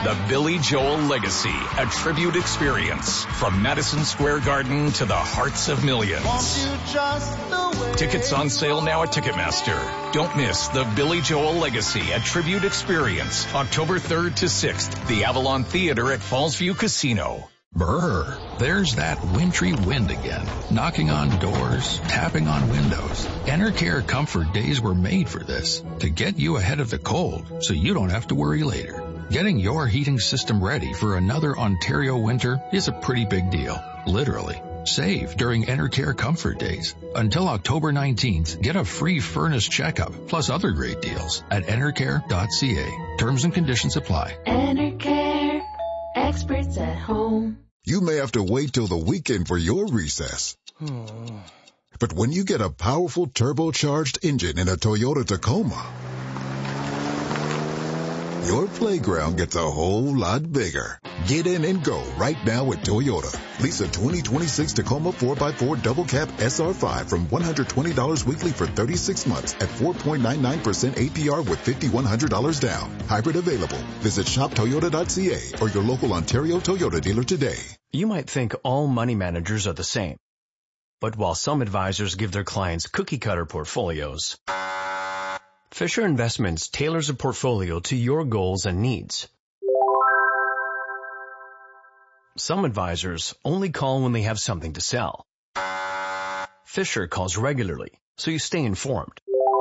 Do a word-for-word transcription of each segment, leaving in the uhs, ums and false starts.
The Billy Joel Legacy, a tribute experience from Madison Square Garden to the hearts of millions. Tickets on sale now at Ticketmaster. Don't miss the Billy Joel Legacy, a tribute experience, October third to sixth, the Avalon Theater at Fallsview Casino. Brr, there's that wintry wind again, knocking on doors, tapping on windows. Enercare Comfort Days were made for this, to get you ahead of the cold so you don't have to worry later. Getting your heating system ready for another Ontario winter is a pretty big deal, literally. Save during Enercare Comfort Days. Until October nineteenth, get a free furnace checkup, plus other great deals at enercare dot c a. Terms and conditions apply. Enercare, experts at home. You may have to wait till the weekend for your recess. But when you get a powerful turbocharged engine in a Toyota Tacoma, your playground gets a whole lot bigger. Get in and go right now at Toyota. Lease a twenty twenty-six Tacoma four by four Double Cab S R five from one hundred twenty dollars weekly for thirty-six months at four point nine nine percent A P R with five thousand one hundred dollars down. Hybrid available. Visit shop toyota dot c a or your local Ontario Toyota dealer today. You might think all money managers are the same. But while some advisors give their clients cookie-cutter portfolios, Fisher Investments tailors a portfolio to your goals and needs. Some advisors only call when they have something to sell. Fisher calls regularly, so you stay informed.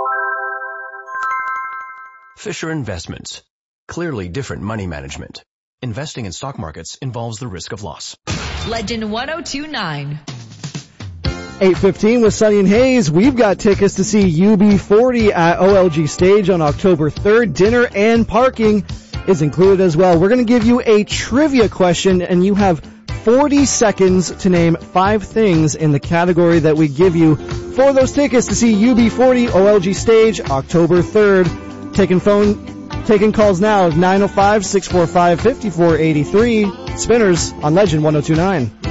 Fisher Investments. Clearly different money management. Investing in stock markets involves the risk of loss. Legend one oh two point nine. eight fifteen with Sunny and Hayes. We've got tickets to see U B forty at O L G Stage on October third. Dinner and parking is included as well. We're going to give you a trivia question, and you have forty seconds to name five things in the category that we give you for those tickets to see U B forty O L G Stage October third. Taking phone, taking calls now of nine oh five, six four five, five four eight three. Spinners on Legend one oh two point nine.